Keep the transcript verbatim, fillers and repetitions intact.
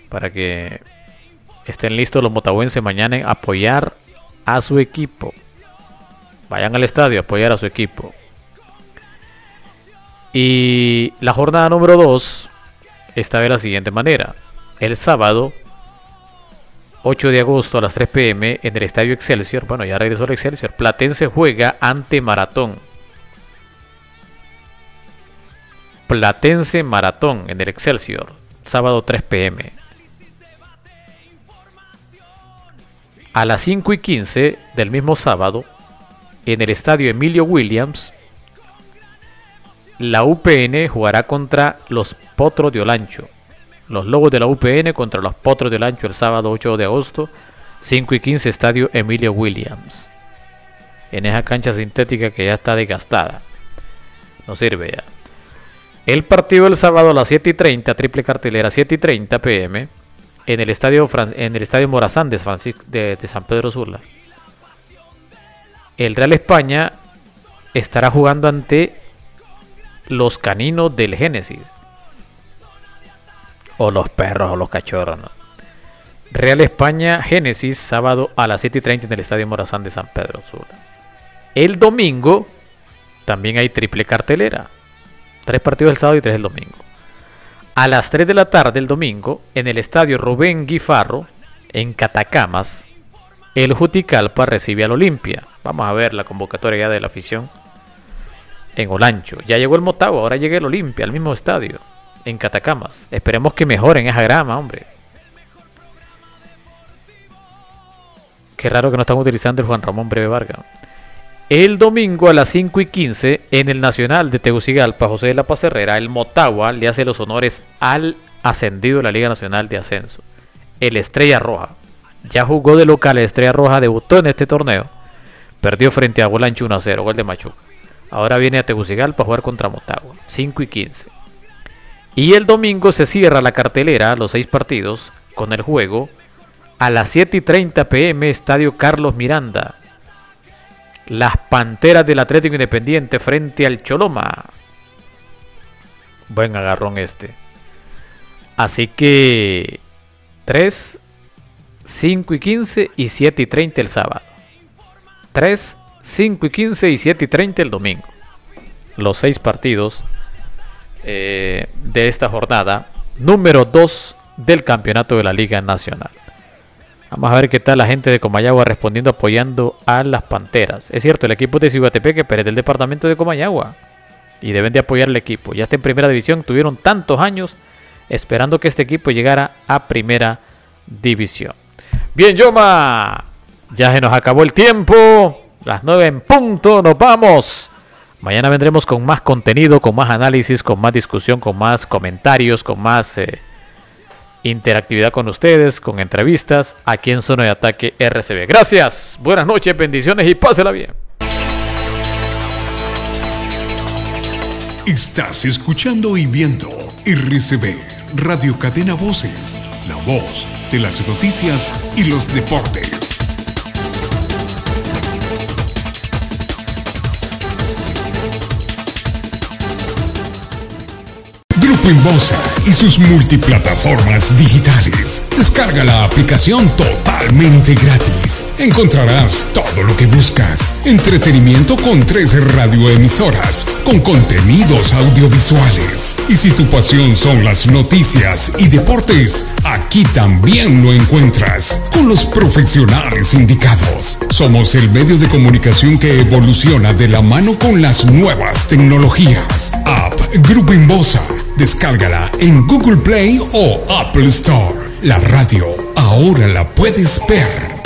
para que estén listos los motahuenses mañana en apoyar a su equipo. Vayan al estadio a apoyar a su equipo. Y la jornada número dos está de la siguiente manera. El sábado ocho de agosto a las tres pe eme en el estadio Excelsior. Bueno, ya regresó el Excelsior. Platense juega ante Maratón. Platense Maratón en el Excelsior. Sábado tres pe eme. A las cinco y quince del mismo sábado, en el estadio Emilio Williams, la U P N jugará contra los Potros de Olancho. Los Lobos de la U P N contra los Potros de Olancho el sábado ocho de agosto, cinco y quince, estadio Emilio Williams. En esa cancha sintética que ya está desgastada. No sirve ya. El partido del sábado a las siete y treinta, triple cartelera, siete y treinta pe eme, en el estadio, Fran- en el estadio Morazán de, Francisco, de, de San Pedro Sula. El Real España estará jugando ante los Caninos del Génesis. O los perros o los cachorros, ¿no? Real España Génesis, sábado a las siete y treinta en el estadio Morazán de San Pedro Sula. El domingo también hay triple cartelera. Tres partidos el sábado y tres el domingo. A las tres de la tarde el domingo, en el estadio Rubén Guifarro, en Catacamas, el Juticalpa recibe al Olimpia. Vamos a ver la convocatoria ya de la afición en Olancho. Ya llegó el Motagua, ahora llega el Olimpia, al mismo estadio, en Catacamas. Esperemos que mejoren esa grama, hombre. Qué raro que no están utilizando el Juan Ramón Breve Vargas. El domingo a las cinco y quince, en el Nacional de Tegucigalpa, José de la Paz Herrera, el Motagua le hace los honores al ascendido de la Liga Nacional de Ascenso, el Estrella Roja. Ya jugó de local, el Estrella Roja debutó en este torneo, perdió frente a Olancho uno a cero, gol de Machuca. Ahora viene a Tegucigalpa a jugar contra Motagua, cinco y quince. Y el domingo se cierra la cartelera, los seis partidos, con el juego a las siete y treinta pe eme, estadio Carlos Miranda. Las Panteras del Atlético Independiente frente al Choloma. Buen agarrón este. Así que tres, cinco y quince y siete y treinta el sábado. tres, cinco y quince y siete y treinta el domingo. Los seis partidos eh, de esta jornada número dos del campeonato de la Liga Nacional. Vamos a ver qué tal la gente de Comayagua respondiendo, apoyando a las Panteras. Es cierto, el equipo de Ciguatepeque, pero es del departamento de Comayagua. Y deben de apoyar al equipo. Ya está en primera división, tuvieron tantos años esperando que este equipo llegara a primera división. Bien, Yoma, ya se nos acabó el tiempo. Las nueve en punto, nos vamos. Mañana vendremos con más contenido, con más análisis, con más discusión, con más comentarios, con más Eh, interactividad con ustedes, con entrevistas aquí en Zona de Ataque R C B. Gracias, buenas noches, bendiciones y pásela bien. Estás escuchando y viendo R C B, Radio Cadena Voces, la voz de las noticias y los deportes. Grupo Inbosa y sus multiplataformas digitales. Descarga la aplicación totalmente gratis. Encontrarás todo lo que buscas. Entretenimiento con tres radioemisoras, con contenidos audiovisuales. Y si tu pasión son las noticias y deportes, aquí también lo encuentras, con los profesionales indicados. Somos el medio de comunicación que evoluciona de la mano con las nuevas tecnologías. App Grupo Inbosa. Descárgala en Google Play o Apple Store. La radio ahora la puedes ver.